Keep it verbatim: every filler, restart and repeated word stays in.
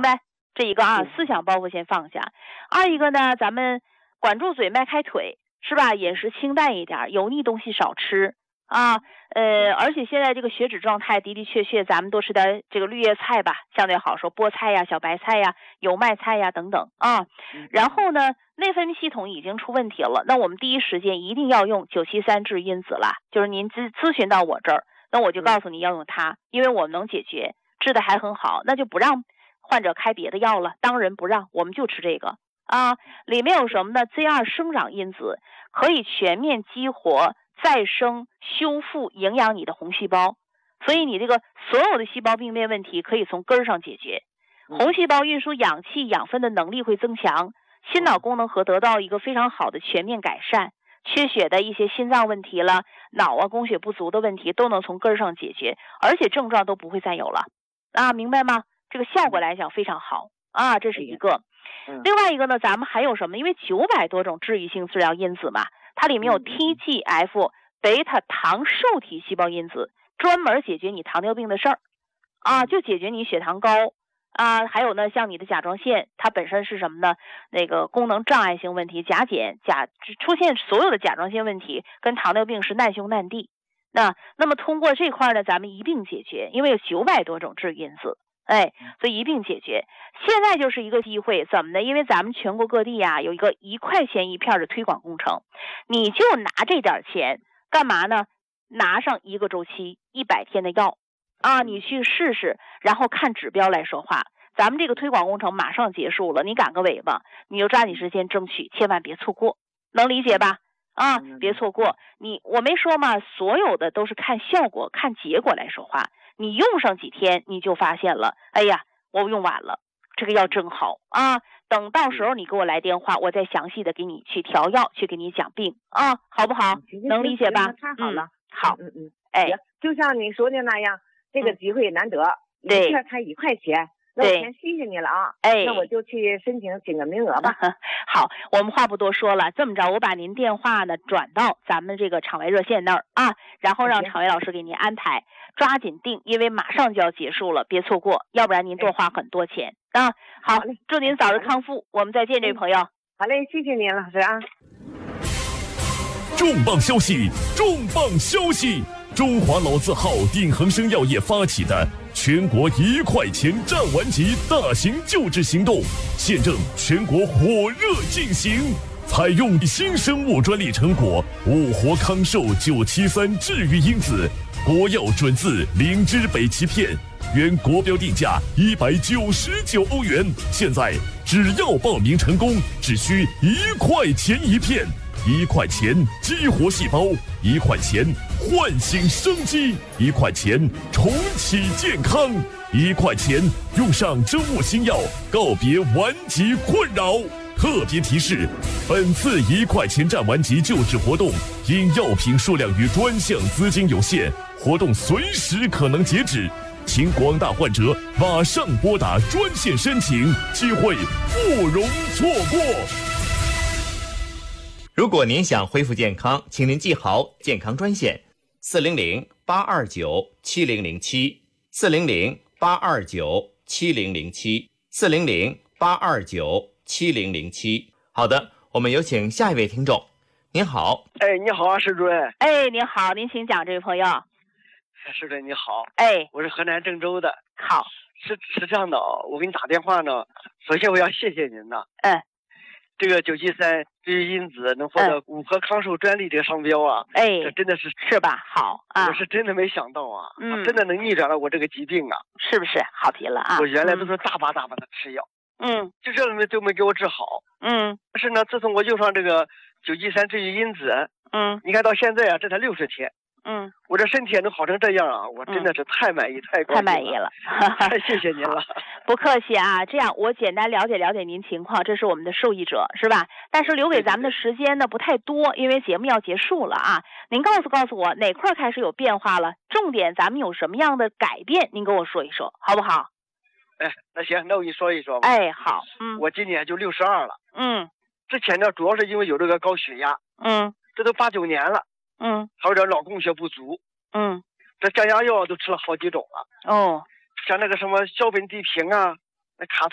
白？这一个啊，思想包袱先放下。二一个呢，咱们管住嘴，迈开腿，是吧？饮食清淡一点，油腻东西少吃啊。呃，而且现在这个血脂状态的的确确，咱们多吃点这个绿叶菜吧，相对好说，菠菜呀、小白菜呀、油麦菜呀等等啊。然后呢，内分泌系统已经出问题了，那我们第一时间一定要用九七三治因子了。就是您咨咨询到我这儿，那我就告诉你要用它，因为我们能解决，治的还很好，那就不让患者开别的药了，当仁不让，我们就吃这个啊。里面有什么呢 ？Z 二 生长因子可以全面激活、再生、修复、营养你的红细胞，所以你这个所有的细胞病变问题可以从根儿上解决。红细胞运输氧气、养分的能力会增强，心脑功能和得到一个非常好的全面改善，缺血的一些心脏问题了、脑啊供血不足的问题都能从根儿上解决，而且症状都不会再有了啊，明白吗？这个效果来讲非常好啊，这是一个。另外一个呢，咱们还有什么？因为九百多种治愈性治疗因子嘛，它里面有 T G F 贝塔糖受体细胞因子，专门解决你糖尿病的事儿啊，就解决你血糖高啊。还有呢，像你的甲状腺，它本身是什么呢？那个功能障碍性问题，甲减甲出现所有的甲状腺问题，跟糖尿病是难兄难弟。那那么通过这块呢，咱们一并解决，因为有九百多种治愈因子。哎，所以一并解决。现在就是一个机会，怎么呢？因为咱们全国各地啊有一个一块钱一片的推广工程，你就拿这点钱干嘛呢？拿上一个周期一百天的药啊，你去试试，然后看指标来说话。咱们这个推广工程马上结束了，你赶个尾巴，你就抓紧时间争取，千万别错过，能理解吧？啊，别错过。你我没说嘛，所有的都是看效果、看结果来说话。你用上几天你就发现了，哎呀，我用晚了，这个药真好啊！等到时候你给我来电话，我再详细的给你去调药，去给你讲病啊，好不好？能理解吧？ 太好了， 嗯、好， 嗯嗯， 哎， 就像你说的那样，这个机会难得， 对， 一片才一块钱。那我先谢谢你了啊！ 哎， 那我就去申请请个名额吧。 好，我们话不多说了，这么着，我把您电话呢转到咱们这个场外热线那儿啊，然后让场外老师给您安排，抓紧定，因为马上就要结束了，别错过，要不然您多花很多钱、哎、啊。好，祝您早日康复，我们再见，这位朋友。 好嘞，谢谢您，老师啊。 重磅消息，重磅消息！中华老字号鼎恒生药业发起的全国一块钱占完级大型救治行动，现正全国火热进行。采用新生物专利成果五活康寿九七三治愈因子，国药准字灵芝北芪片，原国标定价一百九十九欧元，现在只要报名成功，只需一块钱一片。一块钱激活细胞，一块钱唤醒生机，一块钱重启健康，一块钱用上生物新药，告别顽疾困扰。特别提示：本次一块钱占完级救治活动，因药品数量与专项资金有限，活动随时可能截止，请广大患者马上拨打专线申请，机会不容错过。 如果您想恢复健康，请您记好健康专线四零零八二九七零零七四零零八二九七零零七四零零八二九七零零七。好的，我们有请下一位听众。您好。 哎，你好啊，施主任。 哎，您好，您请讲，这位朋友。 施主任你好。 哎， 我是河南郑州的。 好。 是是这样的，我给你打电话呢，首先我要谢谢您呢。 嗯。 这个九七三治愈因子能获得五活康寿专利这个商标啊， 哎， 这真的是是吧？好啊， 我是真的没想到啊， 嗯， 真的能逆转了我这个疾病啊， 是不是？好极了啊！ 我原来都是大把大把的吃药， 嗯， 就这都没都没给我治好， 嗯， 但是呢，自从我用上这个九七三治愈因子， 嗯， 你看到现在啊，这才六十天。 嗯， 我这身体也能好成这样啊！我真的是太满意，嗯、太高兴了， 太满意了， 太谢谢您了。 不客气啊！这样我简单了解了解您情况，这是我们的受益者是吧？但是留给咱们的时间呢不太多，因为节目要结束了啊。您告诉告诉我哪块开始有变化了？重点咱们有什么样的改变？您跟我说一说，好不好？ 哎，那行，那我给你说一说吧。 哎，好，嗯， 我今年就六十二了。 嗯， 之前呢，主要是因为有这个高血压。 嗯， 这都八九年了。 嗯， 还有点脑供血不足。 嗯， 这降压药都吃了好几种了。 哦， 像那个什么硝苯地平啊，那卡